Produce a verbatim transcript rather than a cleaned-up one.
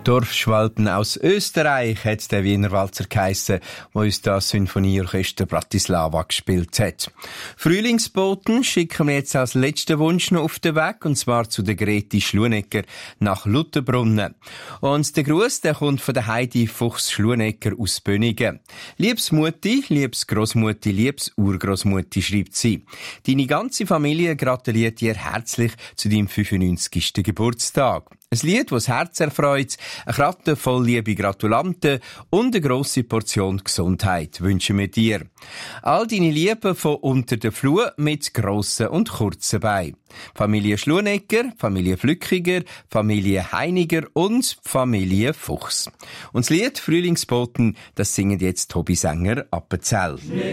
Dorfschwalben aus Österreich hat der Wiener Walzer geheissen, wo uns das Sinfonieorchester Bratislava gespielt hat. Frühlingsboten schicken wir jetzt als letzten Wunsch noch auf den Weg, und zwar zu der Greti Schlunecker nach Lutterbrunnen. Und der Gruß, der kommt von der Heidi Fuchs-Schlunecker aus Bönigen. Liebes Mutti, liebes Grossmutti, liebes Urgrossmutti, schreibt sie. Deine ganze Familie gratuliert dir herzlich zu deinem fünfundneunzigsten Geburtstag. Ein Lied, das das Herz erfreut, eine Kratte voll liebe Gratulanten und eine grosse Portion Gesundheit wünschen wir dir. All deine Lieben von unter der Flur mit grossen und kurzen Beinen. Familie Schlunecker, Familie Flückiger, Familie Heiniger und Familie Fuchs. Und das Lied Frühlingsboten, das singen jetzt Tobi Sänger Appenzell.